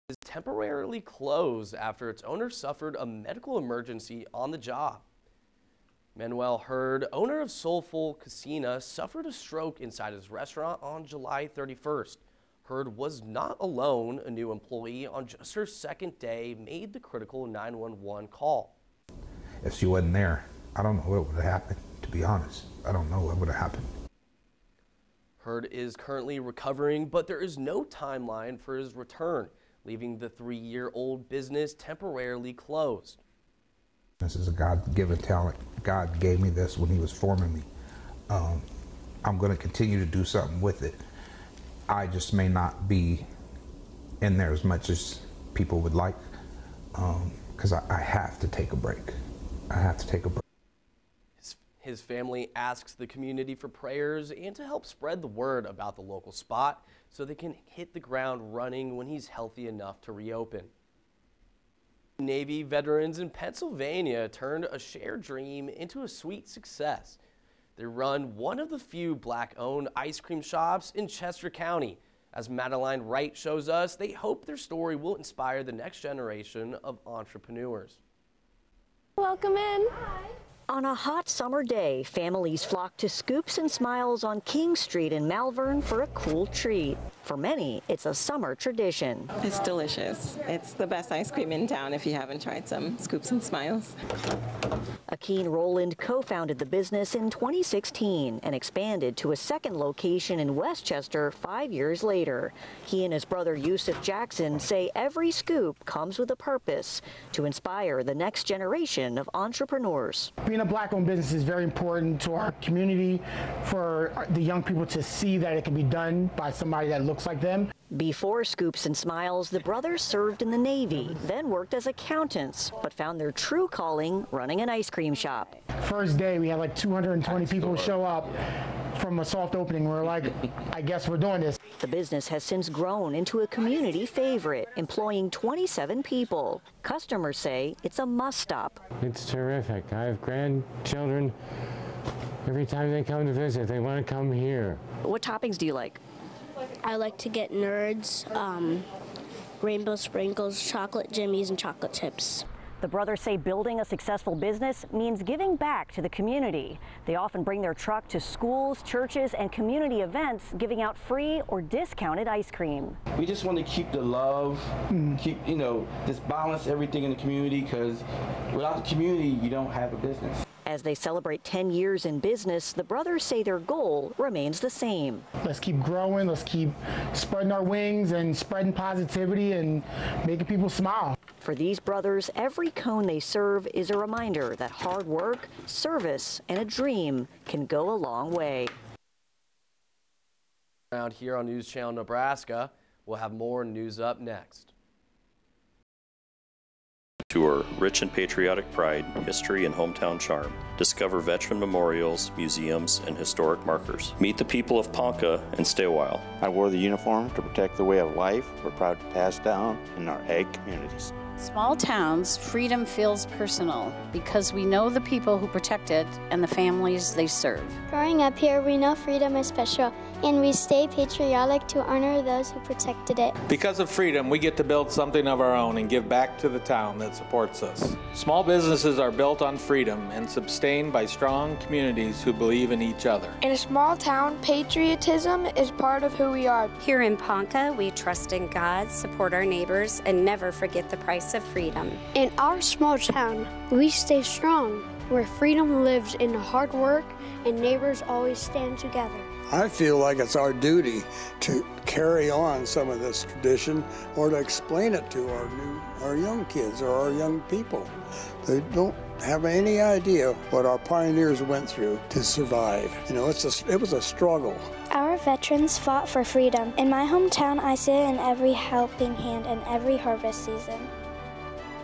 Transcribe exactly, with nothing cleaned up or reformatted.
is temporarily closed after its owner suffered a medical emergency on the job. Manuel Hurd, owner of Soulful Casina, suffered a stroke inside his restaurant on July thirty-first. Hurd was not alone. A new employee on just her second day made the critical nine one one call. If she wasn't there, I don't know what would have happened, to be honest. I don't know what would have happened. Hurd is currently recovering, but there is no timeline for his return, leaving the three-year-old business temporarily closed. This is a God-given talent. God gave me this when he was forming me. Um, I'm going to continue to do something with it. I just may not be in there as much as people would like, because um, I, I have to take a break. I have to take a break. His, his family asks the community for prayers and to help spread the word about the local spot so they can hit the ground running when he's healthy enough to reopen. Navy veterans in Pennsylvania turned a shared dream into a sweet success. They run one of the few black-owned ice cream shops in Chester County. As Madeline Wright shows us, they hope their story will inspire the next generation of entrepreneurs. Welcome in. Hi. On a hot summer day, families flock to Scoops and Smiles on King Street in Malvern for a cool treat. For many, it's a summer tradition. It's delicious. It's the best ice cream in town if you haven't tried some Scoops and Smiles. Akeen Rowland co-founded the business in twenty sixteen and expanded to a second location in Westchester five years later. He and his brother Yusuf Jackson say every scoop comes with a purpose to inspire the next generation of entrepreneurs. Being a black-owned business is very important to our community, for the young people to see that it can be done by somebody that looks like them. Before Scoops and Smiles, the brothers served in the Navy, then worked as accountants, but found their true calling running an ice cream shop. First day, we had like two hundred twenty people show up from a soft opening. We're like, I guess we're doing this. The business has since grown into a community favorite, employing twenty-seven people. Customers say it's a must-stop. It's terrific. I have grandchildren. Every time they come to visit, they want to come here. What toppings do you like? I like to get Nerds, um, rainbow sprinkles, chocolate jimmies, and chocolate chips. The brothers say building a successful business means giving back to the community. They often bring their truck to schools, churches, and community events, giving out free or discounted ice cream. We just want to keep the love, mm. keep, you know, just balance everything in the community, because without the community, you don't have a business. As they celebrate ten years in business, the brothers say their goal remains the same. Let's keep growing, let's keep spreading our wings and spreading positivity and making people smile. For these brothers, every cone they serve is a reminder that hard work, service, and a dream can go a long way. Around here on News Channel Nebraska, we'll have more news up next. Tour rich in patriotic pride, history, and hometown charm. Discover veteran memorials, museums, and historic markers. Meet the people of Ponca and stay a while. I wore the uniform to protect the way of life we're proud to pass down in our ag communities. Small towns, freedom feels personal because we know the people who protect it and the families they serve. Growing up here, we know freedom is special, and we stay patriotic to honor those who protected it. Because of freedom, we get to build something of our own and give back to the town that supports us. Small businesses are built on freedom and sustained by strong communities who believe in each other. In a small town, patriotism is part of who we are. Here in Ponca, we trust in God, support our neighbors, and never forget the price of freedom. In our small town, we stay strong, where freedom lives in hard work and neighbors always stand together. I feel like it's our duty to carry on some of this tradition or to explain it to our new, our young kids or our young people. They don't have any idea what our pioneers went through to survive. You know, it's a, it was a struggle. Our veterans fought for freedom. In my hometown, I sit in every helping hand and every harvest season.